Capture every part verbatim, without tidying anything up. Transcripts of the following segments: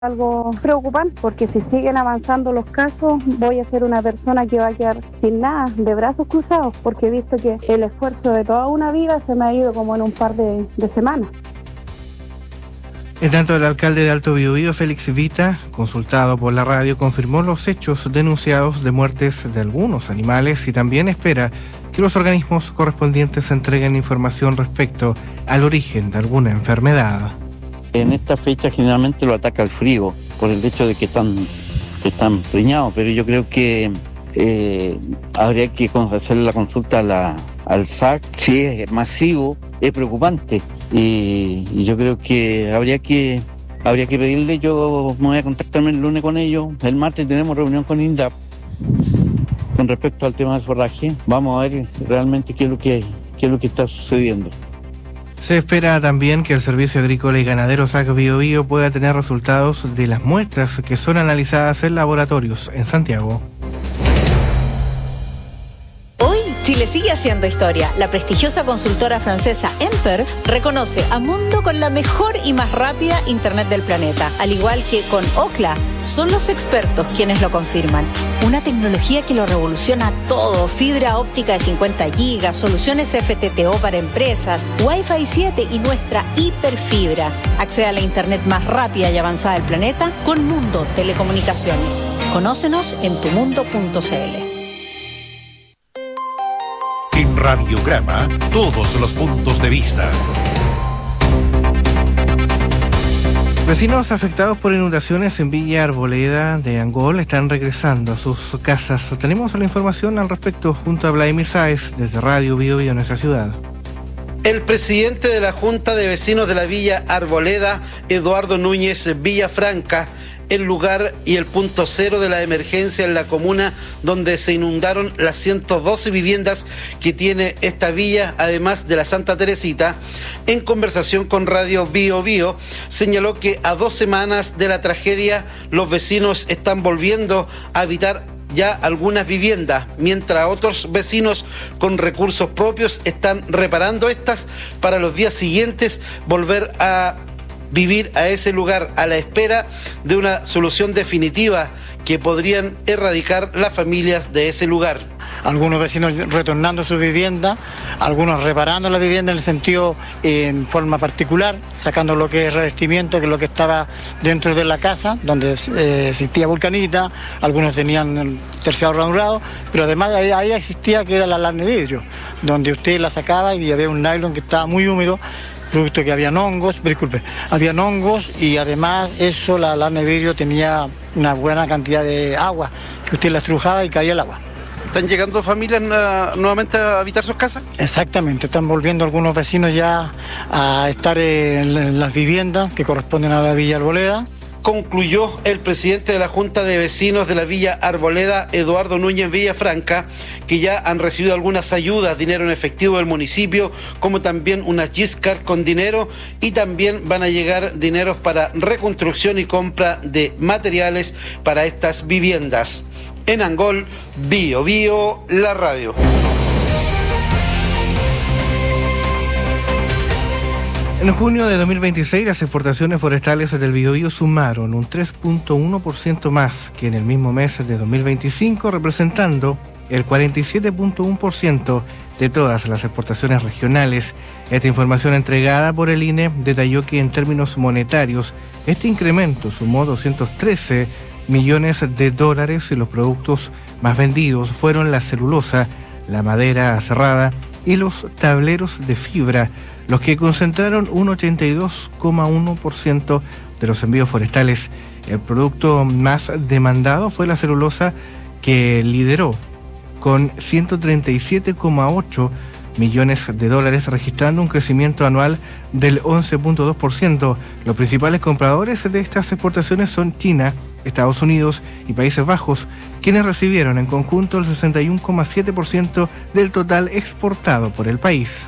algo preocupante, porque si siguen avanzando los casos, voy a ser una persona que va a quedar sin nada, de brazos cruzados, porque he visto que el esfuerzo de toda una vida se me ha ido como en un par de, de semanas. En tanto, el alcalde de Alto Biobío, Félix Vita, consultado por la radio, confirmó los hechos denunciados de muertes de algunos animales y también espera que los organismos correspondientes entreguen información respecto al origen de alguna enfermedad. En esta fecha generalmente lo ataca el frío, por el hecho de que están, están preñados, pero yo creo que eh, habría que hacer la consulta a la, al S A C. Si es masivo, es preocupante, y, y yo creo que habría que habría que pedirle. Yo me voy a contactarme el lunes con ellos, el martes tenemos reunión con INDAP con respecto al tema del forraje. Vamos a ver realmente qué es lo que, qué es lo que está sucediendo. Se espera también que el Servicio Agrícola y Ganadero S A C Biobío pueda tener resultados de las muestras que son analizadas en laboratorios en Santiago. Hoy, Chile sigue haciendo historia. La prestigiosa consultora francesa Emperf reconoce a Mundo con la mejor y más rápida internet del planeta. Al igual que con Ookla, son los expertos quienes lo confirman. Una tecnología que lo revoluciona todo. Fibra óptica de cincuenta gigas, soluciones F T T O para empresas, Wi-Fi siete y nuestra hiperfibra. Accede a la internet más rápida y avanzada del planeta con Mundo Telecomunicaciones. Conócenos en tu mundo punto c l. En Radiograma, todos los puntos de vista. Vecinos afectados por inundaciones en Villa Arboleda de Angol están regresando a sus casas. Tenemos la información al respecto junto a Vladimir Sáez desde Radio Biobío en esa ciudad. El presidente de la Junta de Vecinos de la Villa Arboleda, Eduardo Núñez Villafranca, el lugar y el punto cero de la emergencia en la comuna donde se inundaron las ciento doce viviendas que tiene esta villa, además de la Santa Teresita, en conversación con Radio Biobío, señaló que a dos semanas de la tragedia los vecinos están volviendo a habitar ya algunas viviendas, mientras otros vecinos con recursos propios están reparando estas para los días siguientes volver a vivir a ese lugar a la espera de una solución definitiva que podrían erradicar las familias de ese lugar. Algunos vecinos retornando a su vivienda, algunos reparando la vivienda en el sentido en forma particular, sacando lo que es revestimiento, que es lo que estaba dentro de la casa, donde eh, existía vulcanita, algunos tenían terciado ranurado, pero además ahí, ahí existía que era la lana de vidrio, donde usted la sacaba y había un nylon que estaba muy húmedo, producto que habían hongos, disculpe, habían hongos y además eso, la lana de vidrio tenía una buena cantidad de agua, que usted la estrujaba y caía el agua. ¿Están llegando familias uh, nuevamente a habitar sus casas? Exactamente, están volviendo algunos vecinos ya a estar en, en las viviendas que corresponden a la Villa Arboleda. Concluyó el presidente de la Junta de Vecinos de la Villa Arboleda, Eduardo Núñez Villafranca, que ya han recibido algunas ayudas, dinero en efectivo del municipio, como también una Giscard con dinero, y también van a llegar dineros para reconstrucción y compra de materiales para estas viviendas. En Angol, Biobío, la radio. En junio de dos mil veintiséis, las exportaciones forestales del Biobío sumaron un tres punto uno por ciento más que en el mismo mes de dos mil veinticinco, representando el cuarenta y siete punto uno por ciento de todas las exportaciones regionales. Esta información entregada por el I N E detalló que en términos monetarios, este incremento sumó doscientos trece millones de dólares y los productos más vendidos fueron la celulosa, la madera cerrada y los tableros de fibra, los que concentraron un ochenta y dos coma uno por ciento de los envíos forestales. El producto más demandado fue la celulosa, que lideró con ciento treinta y siete coma ocho millones de dólares, registrando un crecimiento anual del once punto dos por ciento. Los principales compradores de estas exportaciones son China, Estados Unidos y Países Bajos, quienes recibieron en conjunto el sesenta y uno coma siete por ciento del total exportado por el país.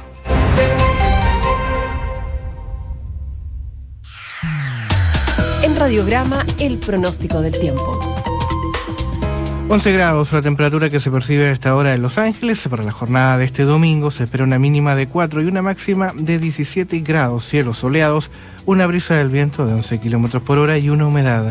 En Radiograma, el pronóstico del tiempo. once grados la temperatura que se percibe a esta hora en Los Ángeles. Para la jornada de este domingo se espera una mínima de cuatro y una máxima de diecisiete grados, cielos soleados, una brisa del viento de once kilómetros por hora y una humedad